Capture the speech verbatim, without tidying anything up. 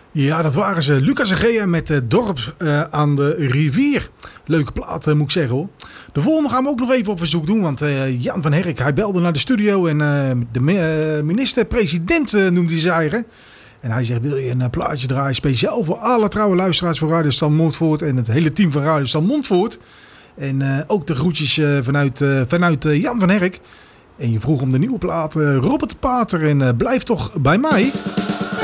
Ja, dat waren ze. Lucas en Gea met het dorp uh, aan de rivier. Leuke plaat, uh, moet ik zeggen hoor. De volgende gaan we ook nog even op verzoek doen. Want uh, Jan van Herk, hij belde naar de studio. En uh, de uh, minister-president uh, noemde hij zijn eigen. En hij zegt, wil je een uh, plaatje draaien speciaal voor alle trouwe luisteraars van Radio Stam Montfort. En het hele team van Radio Stam Montfort. En uh, ook de groetjes uh, vanuit, uh, vanuit uh, Jan van Herk. En je vroeg om de nieuwe plaat uh, Robert Pater en uh, Blijf toch bij mij.